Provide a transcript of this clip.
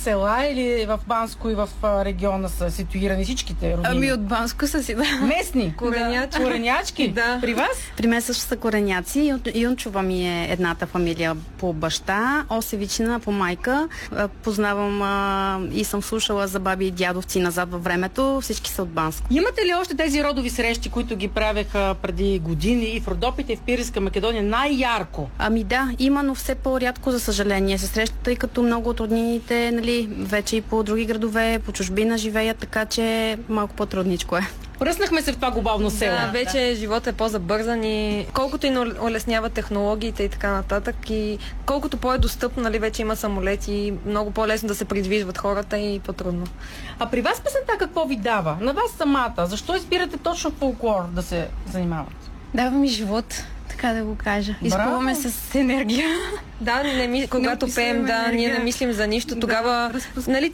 села или в Банско и в региона са ситуирани всичките родини? Ами от Банско са си, да. Местни? Коренячки? Да. При вас? При мен също са кореняци. Юнчова ми е едната фамилия по баща, Осевичина по майка. Познавам и съм слушала за баби и дядовци назад във времето. Всички са от Банско. Имате ли още тези родови срещи, които ги правеха преди години и в Родопите, и в Пиринска Македония най-ярко? Ами да, има, но все по-рядко, за съжаление, се срещат, тъй като много от роднините, нали, вече и по други градове, по чужбина живеят, така че малко по-трудничко е. Пръснахме се в това глобално село. Да, вече живота е по-забързан и колкото и улеснява технологиите и така нататък, и колкото по-е достъпно, нали, вече има самолети, много по-лесно да се придвижват хората и по-трудно. А при вас песента какво ви дава? На вас самата? Защо избирате точно фолклор да се занимавате? Дава ми живот, така да го кажа. Изпълваме с енергия. Да, когато пеем, ние не мислим за нищо. Тогава, нали,